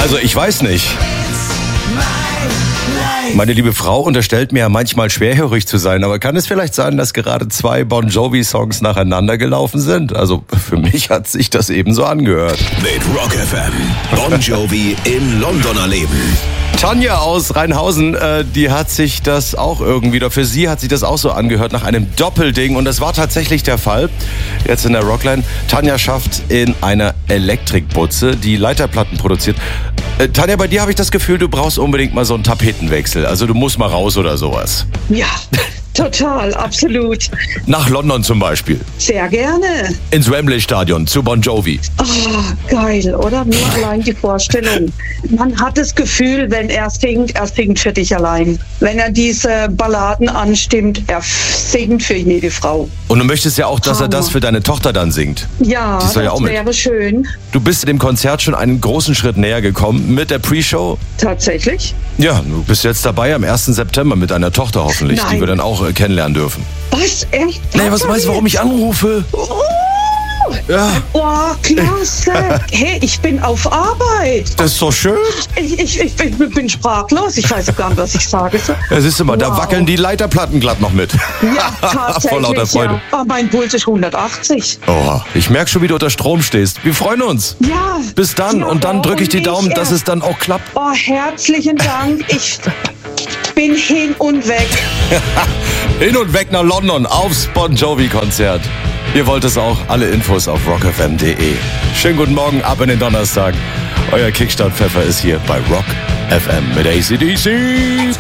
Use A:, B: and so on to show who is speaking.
A: Also ich weiß nicht. Meine liebe Frau unterstellt mir ja manchmal schwerhörig zu sein, aber kann es vielleicht sein, dass gerade 2 Bon Jovi-Songs nacheinander gelaufen sind? Also für mich hat sich das ebenso angehört.
B: Mit Rock FM. Bon Jovi im Londoner Leben.
A: Tanja aus Rheinhausen, die hat sich das auch irgendwie, oder für sie hat sich das auch so angehört nach einem Doppelding. Und das war tatsächlich der Fall. Jetzt in der Rockline. Tanja schafft in einer Elektrikbutze, die Leiterplatten produziert. Tanja, bei dir habe ich das Gefühl, du brauchst unbedingt mal so einen Tapetenwechsel. Also du musst mal raus oder sowas.
C: Ja, total, absolut.
A: Nach London zum Beispiel.
C: Sehr gerne.
A: Ins Wembley-Stadion zu Bon Jovi.
C: Oh, geil, oder? Nur allein die Vorstellung. Man hat das Gefühl, wenn er singt für dich allein. Wenn er diese Balladen anstimmt, er singt für jede Frau.
A: Und du möchtest ja auch, dass er das für deine Tochter dann singt.
C: Ja,
A: das
C: ja wäre schön.
A: Du bist dem Konzert schon einen großen Schritt näher gekommen mit der Pre-Show.
C: Tatsächlich?
A: Ja, du bist jetzt dabei am 1. September mit deiner Tochter hoffentlich,
C: Nein.
A: die wir dann auch kennenlernen dürfen.
C: Was? Echt?
A: Nee, was meinst du, warum ich anrufe? Ja.
C: Oh, klasse. Hey, ich bin auf Arbeit.
A: Das ist doch schön.
C: Ich bin sprachlos. Ich weiß gar nicht, was ich sage.
A: Ja, siehst du mal, da wackeln die Leiterplatten glatt noch mit.
C: Ja, tatsächlich.
A: Vor lauter Freude.
C: Ja. Oh, mein Puls ist 180.
A: Oh, ich merke schon, wie du unter Strom stehst. Wir freuen uns.
C: Ja.
A: Bis dann.
C: Ja,
A: und dann drücke ich die Daumen, dass es dann auch klappt.
C: Oh, herzlichen Dank. Ich bin hin und weg.
A: Hin und weg nach London aufs Bon Jovi-Konzert. Ihr wollt es auch. Alle Infos auf rockfm.de. Schönen guten Morgen, ab in den Donnerstag. Euer Kickstart-Pfeffer ist hier bei Rock FM mit AC/DC.